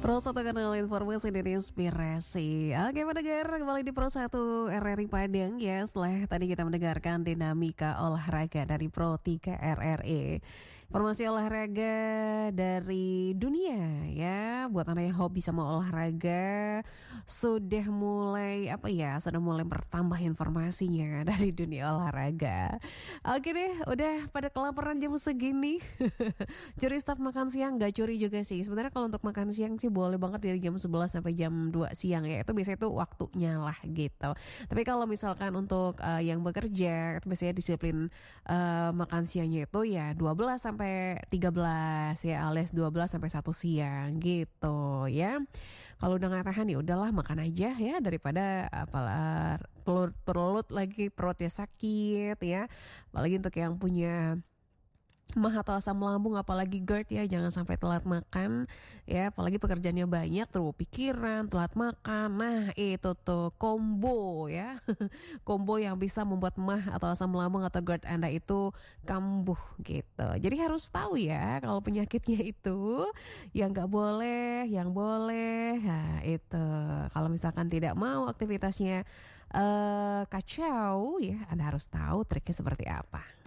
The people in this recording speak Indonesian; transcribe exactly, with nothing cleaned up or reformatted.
Pro satu kanal informasi dan inspirasi. Oke pendengar, kembali di Pro satu R R I Padang ya. Setelah tadi kita mendengarkan dinamika olahraga dari Pro tiga R R I. Informasi olahraga dari dunia ya. Buat anda yang hobi sama olahraga, sudah mulai apa ya, sudah mulai bertambah informasinya dari dunia olahraga. Oke deh, udah pada kelaparan jam segini. Curi staf makan siang, gak curi juga sih. Sebenarnya kalau untuk makan siang sih boleh banget dari jam sebelas sampai jam dua siang ya. Itu biasanya tuh waktunya lah gitu. Tapi kalau misalkan untuk uh, yang bekerja, itu biasanya disiplin uh, makan siangnya itu ya dua belas sampai tiga belas ya, alias dua belas sampai satu siang gitu ya. Kalau udah nggak tahan ya udahlah makan aja ya, daripada apalah perut perut lagi perutnya sakit ya. Apalagi untuk yang punya mah atau asam lambung, apalagi GERD ya, jangan sampai telat makan ya, apalagi pekerjaannya banyak, terus pikiran, telat makan. Nah itu tuh combo ya, combo yang bisa membuat mah atau asam lambung atau GERD Anda itu kambuh gitu. Jadi harus tahu ya kalau penyakitnya itu yang nggak boleh, yang boleh. Nah itu kalau misalkan tidak mau aktivitasnya uh, kacau ya, Anda harus tahu triknya seperti apa.